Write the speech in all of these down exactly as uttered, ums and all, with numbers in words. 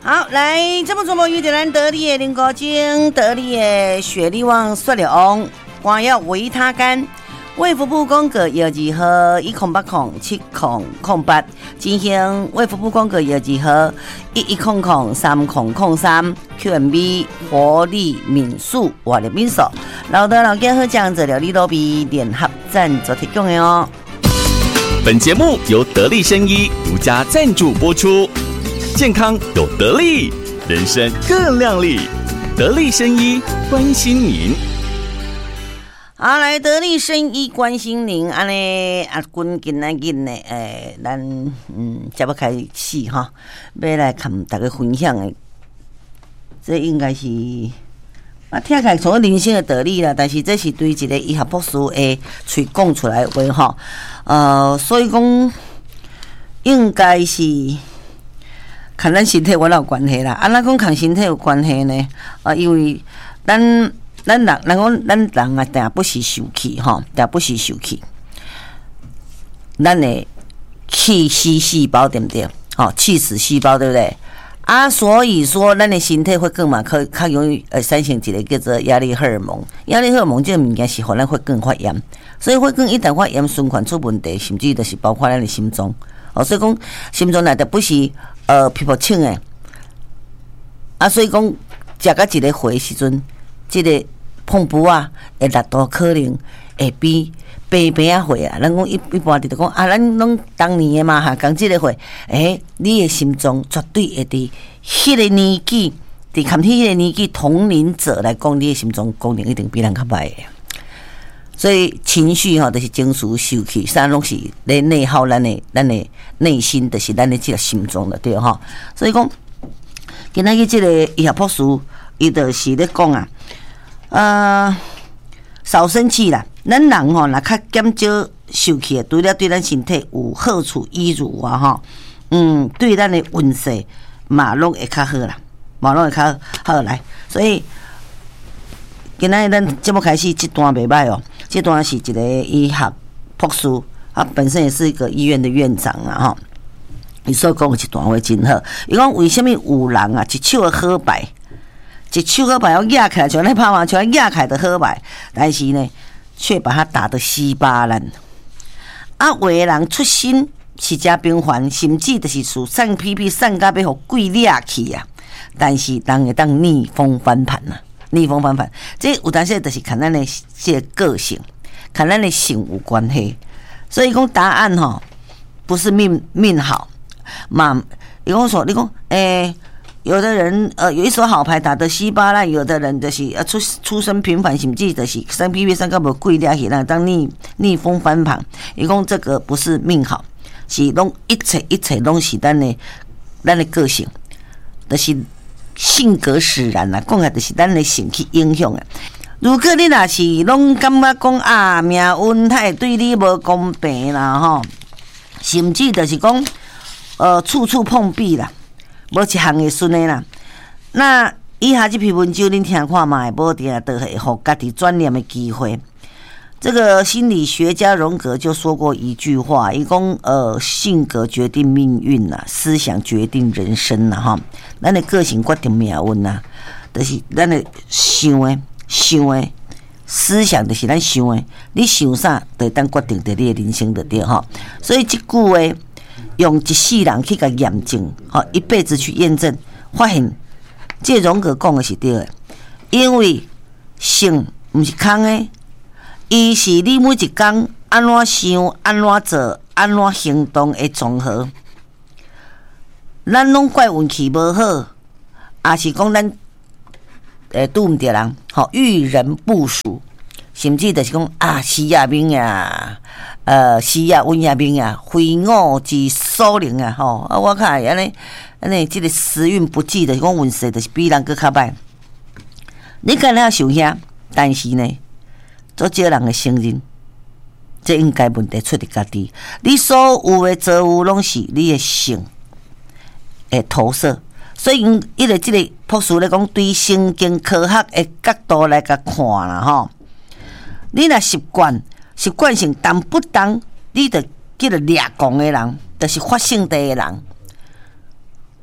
好，来这么琢磨遇到咱得力的林高精，得力的雪力旺雪力旺，光要维他干。卫福部公告幺二号一空八空七空空八，进行卫福部公告幺二号一一空空三空空三 Q M B 活力民宿活力民宿，老的老家好酱子料理都比联合赞助提供的哦。 本节目由得力生医独家赞助播出，健康有得力，人生更亮丽。得力生医关心您。 好，来得力生医关心您，安尼阿君今仔日呢，诶，咱嗯，才要开始哈，要来跟大家分享的，这应该是啊，听起来从人生的得力啦，但是这是对一个医学博士诶嘴讲出来的话哈，呃，所以讲应该是跟咱身体有有关系啦。啊，咱讲跟身体有关系呢？啊，因为咱。咱人，人讲咱人啊，定不是受气吼，定不是受气。咱的气息细胞对不对？哦，气死细胞对不对？啊，所以说咱的身体会更嘛，可较容易呃产生一个叫做压力荷尔蒙。压力荷尔蒙这个物件是互咱会更发炎，所以会更一旦发炎循环出问题，甚至就是包括咱的心脏。哦，所以讲心脏内底不是呃皮肤清的，啊，所以讲食到一个回时阵，这个。碰不啊，会达到可能会比白白啊岁啊。咱讲一一般就讲啊，咱拢当年的嘛哈，讲这个岁，诶、欸，你的心脏绝对会伫迄个年纪，伫看迄个年纪同龄者来讲，你的心脏功能一定比咱较歹的。所以情绪吼，就是情绪受气，啥拢是咧内耗咱的咱的内心，就是咱的这个心脏的对吼。所以讲，今仔日这个医学博士，伊就是咧讲啊。呃，少生气啦！咱人吼，若较减少受气，除了对咱身体有好处以外吼，嗯，对咱的运势嘛拢会较好啦，嘛拢会较好来。所以今仔日咱节目开始这段袂歹哦，这段是一个医学博士，他本身也是一个医院的院长啊吼。伊所讲的一段话真好，伊讲为什么有人啊一手的好牌？一手好牌要压起来，像那拍麻将压起来的好牌，但是呢，却把它打得稀巴烂。啊，有的人出身是真平凡，甚至就是属散屁屁散到要互鬼掠去啊。但是人会当逆风翻盘啊，逆风翻盘，这有当时就是看咱的这个个性，看咱的性有关系。所以讲答案吼，不是命命好嘛。伊讲说，你讲诶。欸有的人呃有一手好牌打得稀巴烂，有的人就是呃出出身平凡，甚至就是三 P P 三个无贵了起来，当逆逆风翻盘。伊讲这个不是命好，是拢一切一切拢是咱的咱的个性，就是性格使然啦。讲起就是咱的性去影响的。如果你若是拢感觉讲啊命运太对你无公平啦吼，甚至就是讲呃处处碰壁啦。无一项会顺的啦。那以下这篇文章恁听看嘛，无定都会互家己转念的机会。这个心理学家荣格就说过一句话，伊讲呃，性格决定命运呐，思想决定人生呐，哈。咱的个性决定命运呐，就是咱的想的想的思想，就是咱想的。你想啥，就当决定着你的人生的对哈。所以这句话。用一世人去甲验证，吼，一辈子去验证，发现这荣格讲的是对的，因为性不是空的，伊是你每一天安怎想、安怎做、安怎行动的综合。咱拢怪运气无好，也是讲咱诶拄毋着人，吼，遇人不淑，甚至就是讲啊，死也命呀。呃，死也瘟也命呀，非我之所能啊！吼，啊，我看安尼安尼，这个时运不济的，就是讲运势就是比人搁较歹。你敢若想遐，但是呢，做少人的承认，这应该问题出伫家己。你所有的作物拢是你的性的投射，所以伊个这个博士咧讲，对神经科学的角度来甲看啦，吼，你若习惯。习惯性当不当，你就叫做掠狂的人，就是发性地的人。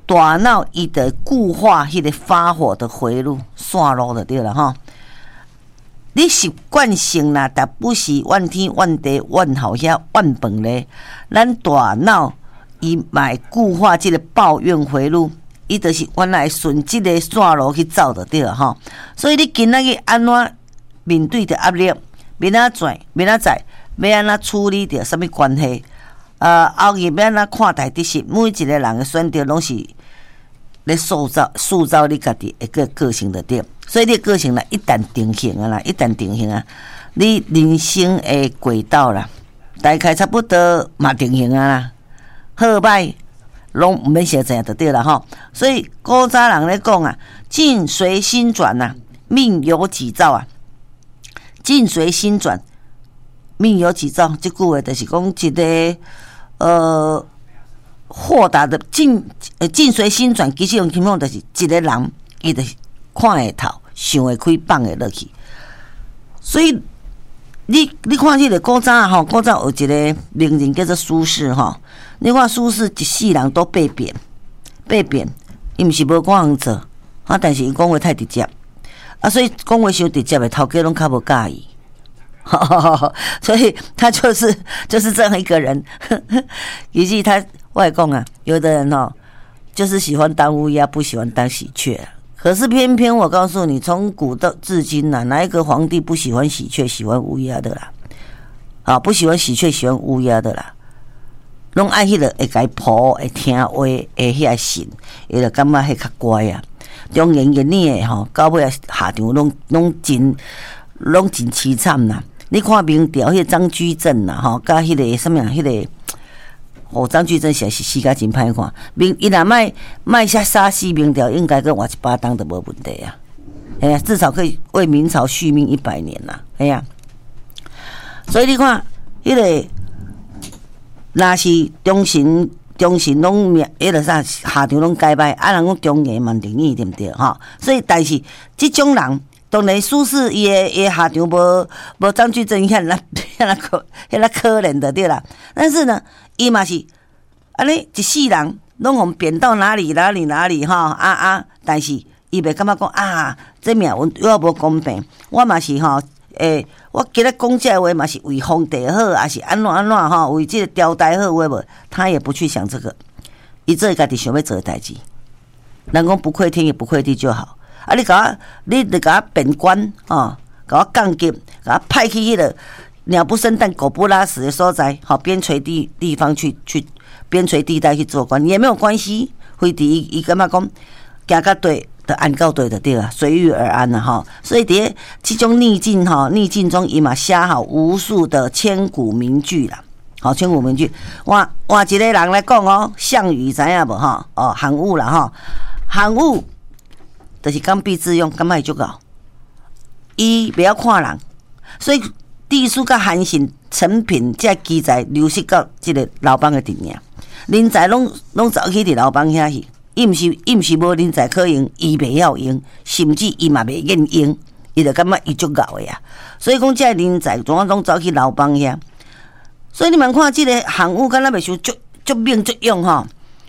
大脑伊的固化迄个发火的回路线路就对了哈。你习惯性啦，但不是怨天怨地怨好遐怨饭咧，咱大脑伊买固化即个抱怨回路，伊就是原来顺即个线路去走就对了哈。所以你今仔日安怎面对着压力，明仔载明仔载要安怎处理着什么关系？呃，后日要安怎看待的是每一个人的选择，拢是咧塑造塑造你家己一个个性的点。所以你个性啦，一旦定型啊啦，一旦定型啊，你人生的轨道啦，大概差不多嘛定型啊啦，好歹拢毋免写怎样就对啦吼。所以古早人咧讲啊，境随心转呐、啊，命由己造啊。境随心转，命由己造，这句话就是讲一个呃豁达的境呃境随心转，其实用情况就是一个人伊就是看会透，想会开，放会落去。所以你你看这个古早啊吼，古早有一个名人叫做苏轼吼。你看苏轼一世人都被贬，被贬，伊毋是无讲通做，啊，但是伊讲话太直接，啊，所以讲话伤直接的头家拢较无介意。所以他就是就是这样一个人，以及他外公啊，有的人哦，就是喜欢当乌鸦，不喜欢当喜鹊。可是偏偏我告诉你，从古到至今呐、啊，哪一个皇帝不喜欢喜鹊、喜欢乌鸦的啦？啊，不喜欢喜鹊、喜欢乌鸦的啦，拢爱迄个会甲伊抱、会听话、会遐神，伊就感觉迄较乖啊。中原原理的吼，到尾下场拢拢真拢真凄惨呐。你看明朝迄个张居正呐，吼，甲迄个什么啊，迄个。哦，张居正实在是死甲真歹看，明伊若卖卖下杀死明朝，应该跟换一巴当都无问题啊！哎呀，至少可以为明朝续命一百年啦！哎呀，所以你看，迄、那个若是中神中神拢灭，迄个啥下场拢改歹，啊人讲中原万定义对毋对？吼，所以但是即种人，当然苏轼伊诶伊下场无无张居正遐那遐那可遐那可怜的对啦，但是呢。伊嘛是安尼一世人拢互贬到哪里哪里哪里吼啊啊！但是伊袂感觉讲啊，这命运又无公平。我嘛是吼诶、欸，我今日讲这话嘛是为皇帝好，还是安怎安怎吼？为这个朝代好，有无？他也不去想这个，伊做家己想要做的代志。人讲不愧天也不愧地就好。啊，你甲我，你你甲我贬官哦，甲我降级，甲我派去迄、那个。鸟不生蛋，狗不拉屎的所在，好边陲地地方去去边陲地带去做官也没有关系。非得伊伊感觉讲行到对的安到对的对啊，随遇而安呐、啊、哈。所以伫这种逆境哈逆境中，伊嘛写好无数的千古名句啦。好，千古名句，换换一个人来讲哦，项羽知影无哈？哦，韩愈啦哈，韩愈就是刚愎自用，感觉伊足够，伊不要看人，所以。历史甲韩信、陈平这记载流失到这个刘邦的阵尔，人才拢拢走去伫刘邦遐去，伊毋是伊毋是无人才可用，伊袂晓用，甚至伊嘛袂愿用，伊就感觉伊足够的啊。所以讲这人才怎啊拢走去刘邦遐，所以你们看这个韩愈，敢若袂想足足命足用吼。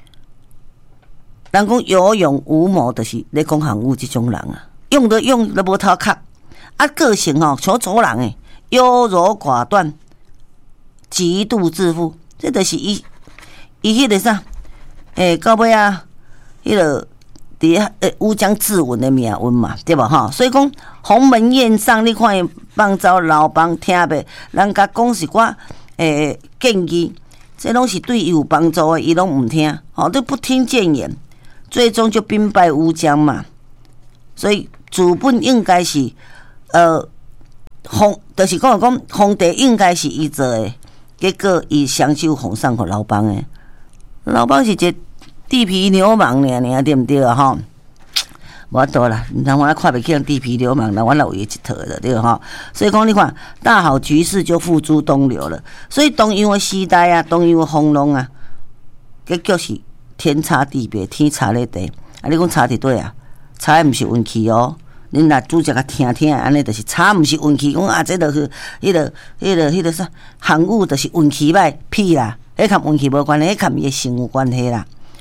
人讲有勇无谋，就是咧讲韩愈这种人啊，用都用都无头壳，啊个性吼像做人诶。优柔寡断，极度自负，这就是伊伊迄个啥，诶、欸，到尾啊，迄个伫诶乌江自刎的命运嘛，对吧？哈，所以讲鸿门宴上，你看伊放走刘邦，听袂？人家讲是我诶建议，这拢是对伊有帮助的，伊拢唔听，吼都不听谏言，最终就兵败乌江嘛。所以主本应该是呃。皇就是讲讲皇帝应该是伊做的，结果伊双手奉上给刘邦的。刘邦是一个地痞流氓尔尔，对毋对啊？吼，无法度啦，人我看袂起人地痞流氓，人我来有伊一套的，对吼。所以讲你看，大好局势就付诸东流了。所以东洋的时代啊，东洋的风浪啊，结果是天差地别，天差咧地。啊，你讲差伫对啊？差的毋是运气哦。恁若主角甲听听，安尼就是差，毋是运气。讲啊，这就是迄个、迄个、迄个啥，韩愈就是运气歹，屁啦！迄甲运气无关系，迄甲伊的性有关系啦。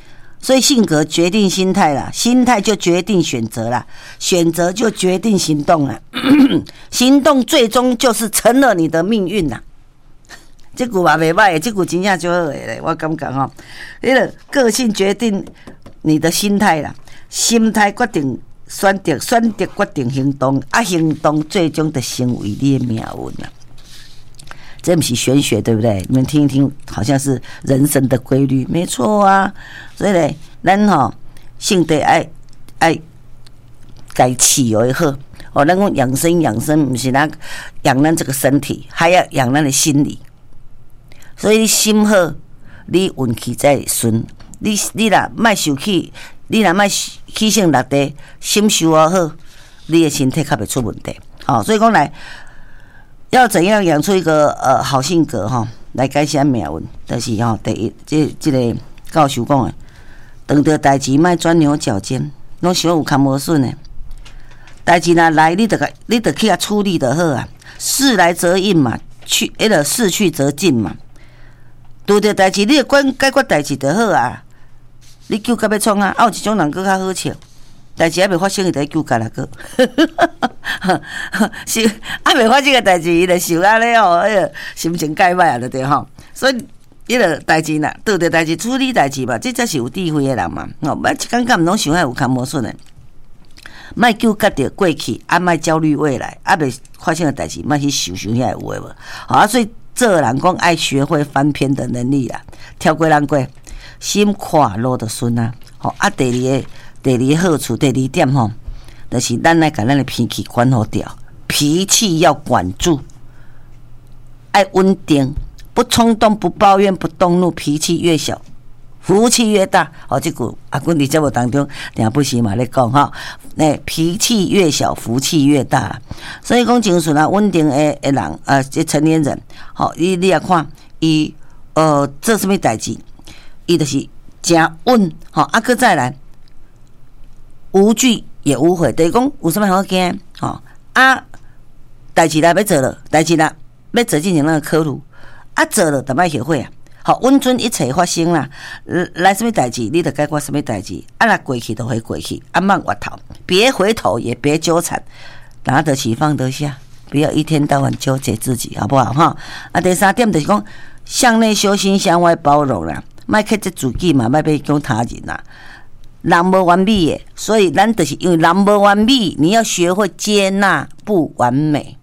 所以性格决定心态啦，心态就决定选择啦，选择就决定行动啦，行动最终就是成了你的命运啦。这句嘛袂歹，这句真正就好诶，我感觉吼，迄个个性决定你的心态啦，心态决定选择，选择决定行动，啊，行动最终就成为你的命运啦。这不是玄学，对不对？你们听一听，好像是人生的规律，没错啊。所以呢，咱吼性得爱爱该气为好哦。咱讲养生养生，不是咱养咱这个身体，还要养咱的心理。所以你心好，你运气才会顺。你你若莫受气，你若莫气性落地，心修啊好，你的身体较袂出问题。好、哦，所以讲来。要怎样养出一个呃好性格哈，来改善命运？就是哈，第一，这这个教授讲的，遇到代志莫钻牛角尖，拢想有看无顺的。代志若来，你得个，你得去甲处理就好啊。事来则应嘛，去迄个事去则进嘛。拄着代志，你得管解决代志就好啊。你救甲要创啊？啊有一种人佫较好笑。代志还没发生，伊就救家啦个，是还没发生个代志，伊就想安尼哦，迄个心情介歹啊，就对吼。所以，迄个代志呐，拄着代志处理代志嘛，这才是有智慧的人嘛。哦，莫一感觉毋拢想遐有看无顺的，莫纠结着过去，啊，莫焦虑未来，啊，未发生个代志，莫去想想遐有诶无。好啊，所以做人讲爱学会翻篇的能力啦，跳过人过，心看路就顺啊。好啊，第二个。第二好处，第二点吼，就是咱来把咱的脾气管好掉，脾气要管住，爱稳定，不冲动，不抱怨，不动怒，脾气越小，福气越大。哦，这句阿君伫节目当中，定不时嘛咧讲哈，诶，脾气越小，福气越大。所以讲，情绪啊，稳定诶诶人，呃，这成年人，好、哦，你你也看，伊呃做什么代志，伊就是真稳，好、哦，啊，搁再来。无惧也无悔，就是讲有什么好惊？吼啊，代志来要做了，代志来要做进行那个考虑，啊做了就莫后悔啊。好，温存一切发生啦，来什么代志，你就解决什么代志，啊那过去都会过去，啊莫回头，别回头也别纠缠，拿得起放得下，不要一天到晚纠结自己，好不好？哈啊，第三点就是讲向内修心，向外包容啦，莫克制自己嘛，莫要讲他人啦。人无完美的，所以咱就是因为人无完美，你要学会接纳不完美。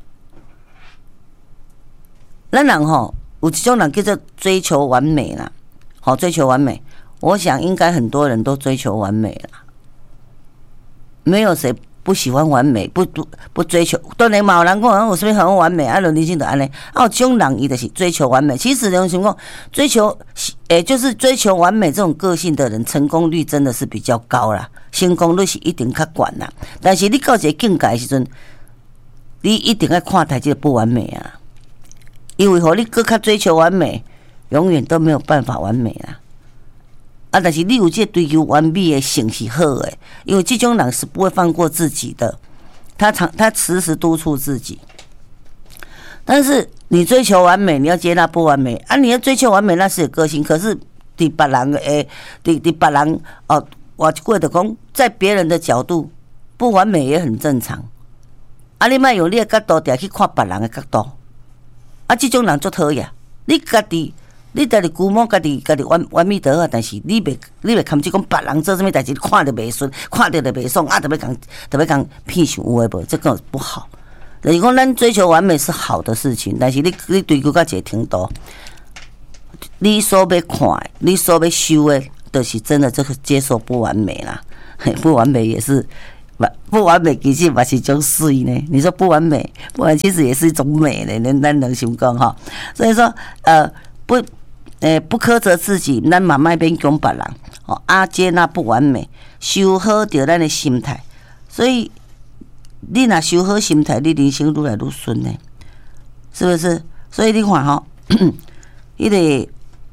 咱人吼有一种人叫做追求完美啦，好追求完美。我想应该很多人都追求完美啦，没有谁不喜欢完美，不不不追求。当然嘛，有人讲我是不是很完美？啊，人生就安尼。啊，有种人伊就是追求完美。其实人情况追求，诶、欸，就是追求完美这种个性的人，成功率真的是比较高啦，成功率是一定较高啦。但是你到一个境界的时阵，你一定要看待这个不完美啊，因为和你更较追求完美，永远都没有办法完美啦。啊，但是你有这追求完美的性是好的，因为这种人是不会放过自己的，他常他时时督促自己。但是你追求完美，你要接纳不完美啊！你要追求完美，那是有个性。可是，伫别人诶，伫伫别人哦，我过的讲，在别人的角度，不完美也很正常。啊，你莫用你的角度定去看别人的角度，啊，这种人足讨厌。你家己。你家己估摸家己家己完完美得啊，但是你袂你袂堪去讲别人做什么代志，看着袂顺，看着就袂爽啊，特别讲特别讲屁想有诶无，这个不好。就是讲咱追求完美是好的事情，但是你你追求到一个程度，你所要看的，你所要修的，就是真的这个接受不完美啦，不完美也是。不完美其实嘛是一种水呢。你说不完美，不完美其实也是一种美呢。咱能想讲哈，所以说呃不。诶、欸，不苛责自己，咱嘛莫免讲别人哦。啊，接纳不完美，修好着咱的心态。所以你若修好心态，你人生愈来愈顺呢，是不是？所以你看吼，迄个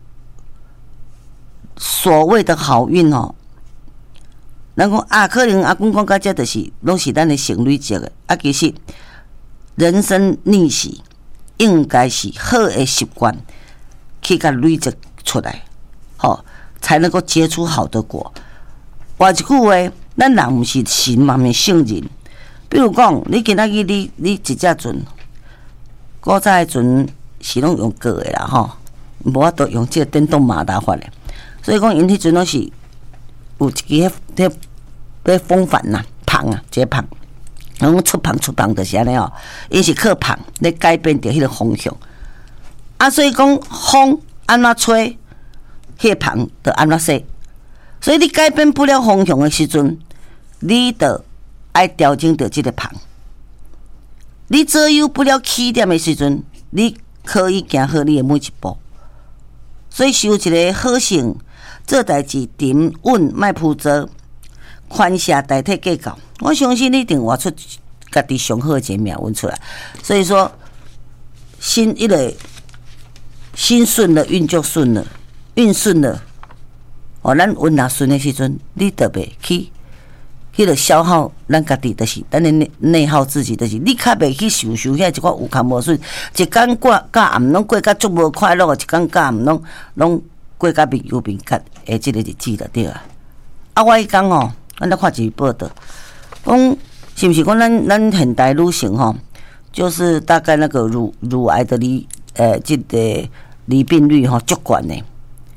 所谓的好运哦，人讲啊，可能阿公讲到这就是拢是咱的成累积的。啊，其实人生逆袭应该是好的习惯。去甲累积出来，吼、哦， 才能够结出好的果。话一句话，咱人毋是神嘛，毋是圣人。比如讲，你今仔日你你一只船，古早的船是拢用过的啦吼，无法度用即个电动马达法的。所以讲，因迄阵拢是有一支迄迄迄风帆呐，帆啊，一个帆，拢出帆出帆就是安尼哦。因是靠帆来改变着迄个方向。啊，所以讲风安怎吹，迄个帆就安怎驶。所以你改变不了方向的时阵，你得爱调整着即个帆。你左右不了起点的时阵，你可以行好你的每一步。所以修一个好性。做代志沉稳，莫浮躁，宽下代替计较。我相信你一定活出家己上好的一个命运出来。所以说，心一个心顺了，运就顺了，运顺了，哦，咱运若顺的时阵，你特别去，迄个消耗咱家己，就是咱的内内耗自己，就是你较袂去受受遐一寡有空无顺，一天过甲暗拢过甲足无快乐，一天甲暗拢拢。过甲面有面甲诶，即个日子就对啊。啊，我迄讲吼，咱咧看一报道，讲是毋是讲咱咱现代女性吼，就是大概那个乳乳癌的离呃，即、这个离病率吼足悬诶。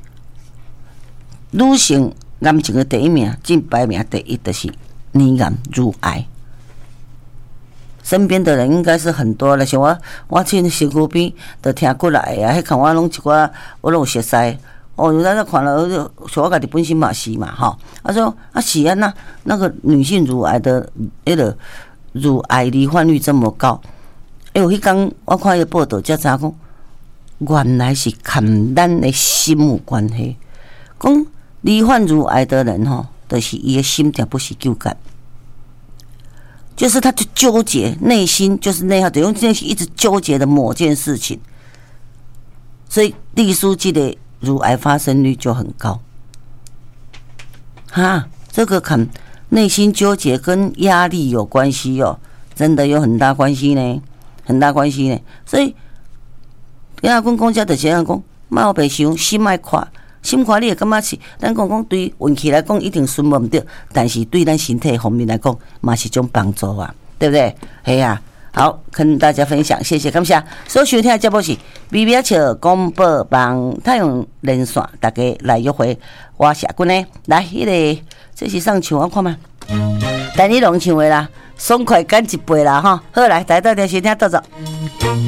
女性癌症的第一名，进排名第一就是乳癌、乳癌。身边的人应该是很多了，像我，我去身躯边，就听过来啊，迄看我拢一寡，我拢有熟悉。哦，咱在看了，像我家己本身嘛是嘛，吼。他说啊是啊，那那个女性乳癌的那个乳癌罹患率这么高，哎、欸，有迄天我看一个报道，才知讲，原来是跟咱的心有关系。讲罹患乳癌的人吼，就是伊的心定不是纠结，就是他就纠结，内心就是内耗，就用内心一直纠结的某件事情，所以历书记的。乳癌发生率就很高，哈，这个看内心纠结跟压力有关系哦，真的有很大关系呢，很大关系呢。所以，跟阿公讲遮就是安讲，莫白想，心莫快，心快你会感觉是，咱讲讲对运气来讲一定顺无毋对，但是对咱身体方面来讲，嘛是种帮助啊，对不对？系啊。好，跟大家分享，谢谢，感谢。所收听的节目是《微微笑广播网太阳连线》，大家来约会。我谢君呢，来，迄、那个这是上唱，我看嘛。等你拢唱的啦，爽快干一杯啦哈。好，来，大家到电视听到走。